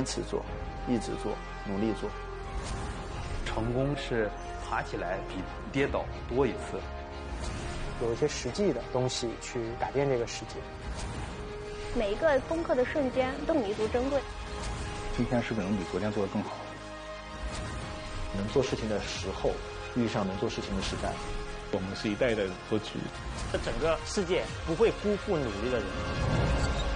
持做，一直做，努力做。 成功是爬起来比跌倒多一次。 有一些实际的东西去改变这个世界。 每一个攻克的瞬间都弥足珍贵。 今天是不是能比昨天做得更好？ 能做事情的时候遇上能做事情的时代。 我们是一代代的歌曲。 这整个世界不会辜负努力的人。